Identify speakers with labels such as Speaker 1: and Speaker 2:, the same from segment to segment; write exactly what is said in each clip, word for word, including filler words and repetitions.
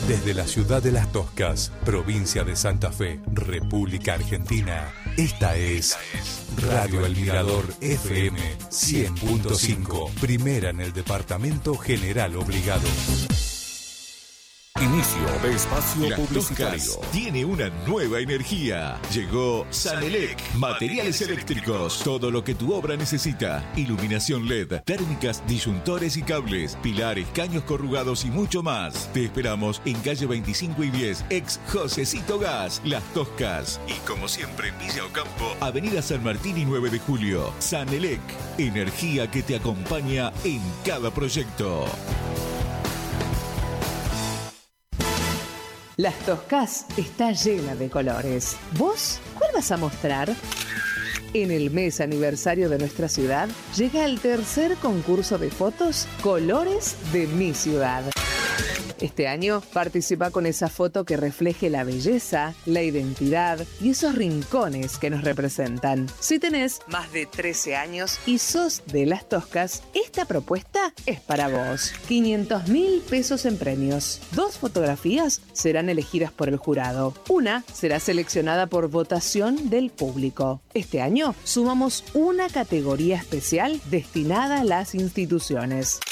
Speaker 1: Desde la ciudad de Las Toscas, provincia de Santa Fe, República Argentina, esta es Radio El Mirador F M cien punto cinco, primera en el departamento General Obligado.
Speaker 2: Inicio de espacio
Speaker 3: Las
Speaker 2: publicitario.
Speaker 3: Toscas tiene una nueva energía. Llegó Sanelec, materiales eléctricos, todo lo que tu obra necesita. Iluminación L E D, térmicas, disyuntores y cables, pilares, caños corrugados y mucho más. Te esperamos en calle veinticinco y diez, ex Josecito Gas, Las Toscas. Y como siempre en Villa Ocampo, avenida San Martín y nueve de julio. Sanelec, energía que te acompaña en cada proyecto.
Speaker 4: Las Toscas está llena de colores. ¿Vos cuál vas a mostrar? En el mes aniversario de nuestra ciudad llega el tercer concurso de fotos Colores de mi ciudad. Este año participa con esa foto que refleje la belleza, la identidad y esos rincones que nos representan. Si tenés más de trece años y sos de Las Toscas, esta propuesta es para vos. quinientos mil pesos en premios. Dos fotografías serán elegidas por el jurado. Una será seleccionada por votación del público. Este año sumamos una categoría especial destinada a las instituciones.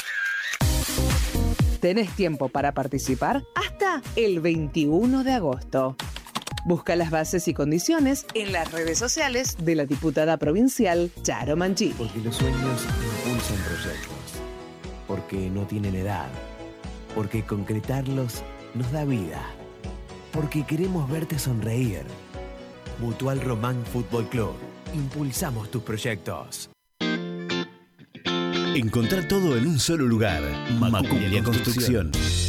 Speaker 4: Tenés tiempo para participar hasta el veintiuno de agosto. Busca las bases y condiciones en las redes sociales de la diputada provincial Charo Manchini.
Speaker 5: Porque los sueños impulsan proyectos, porque no tienen edad, porque concretarlos nos da vida, porque queremos verte sonreír. Mutual Román Fútbol Club. Impulsamos tus proyectos.
Speaker 2: Encontrar todo en un solo lugar. Macumbia Construcción.